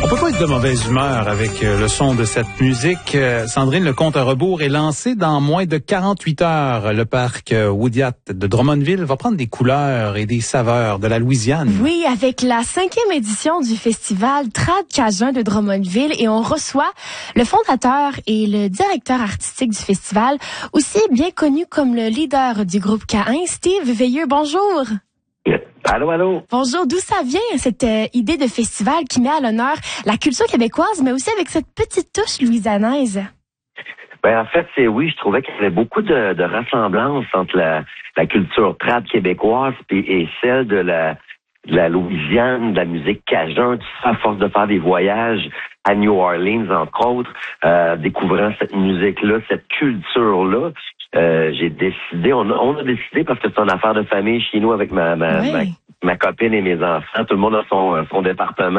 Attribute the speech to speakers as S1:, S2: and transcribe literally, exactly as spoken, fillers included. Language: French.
S1: On peut pas être de mauvaise humeur avec euh, le son de cette musique. Euh, Sandrine, le compte à rebours est lancé dans moins de quarante-huit heures. Le parc euh, Woudiat de Drummondville va prendre des couleurs et des saveurs de la Louisiane.
S2: Oui, avec la cinquième édition du festival Trad Cajun de Drummondville, et on reçoit le fondateur et le directeur artistique du festival, aussi bien connu comme le leader du groupe K un, Steve Veilleux. Bonjour.
S3: Allô, allô.
S2: Bonjour, d'où ça vient cette euh, idée de festival qui met à l'honneur la culture québécoise, mais aussi avec cette petite touche louisianaise?
S3: Ben en fait, c'est oui, je trouvais qu'il y avait beaucoup de, de ressemblances entre la, la culture trad québécoise et, et celle de la, de la Louisiane, de la musique cajun, tout ça, à force de faire des voyages à New Orleans, entre autres, euh, découvrant cette musique-là, cette culture-là. Euh, j'ai décidé, on a, on a décidé, parce que c'est une affaire de famille chez nous avec ma, ma,
S2: Oui.
S3: ma, ma copine et mes enfants, tout le monde a son, son département.